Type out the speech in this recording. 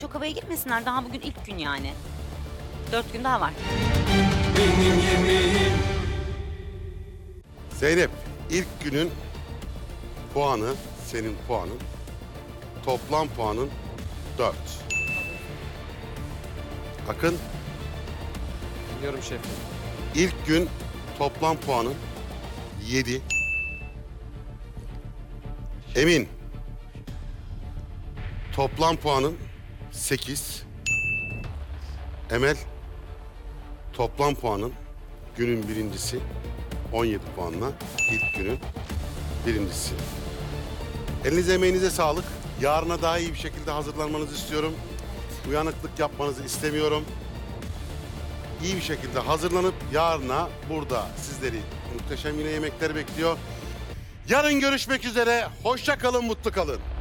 Çok havaya girmesinler. Daha bugün ilk gün yani. 4 gün daha var. Zeynep, ilk günün puanı, senin puanın, toplam puanın 4. Akın, Dinliyorum şefim. ilk gün toplam puanın 7. Emin, toplam puanın 8. Emel, toplam puanın günün birincisi 17 puanla ilk günün birincisi. Elinize emeğinize sağlık. Yarına daha iyi bir şekilde hazırlanmanızı istiyorum. Uyanıklık yapmanızı istemiyorum. İyi bir şekilde hazırlanıp yarına burada sizleri muhteşem yine yemekler bekliyor. Yarın görüşmek üzere. Hoşça kalın, mutlu kalın.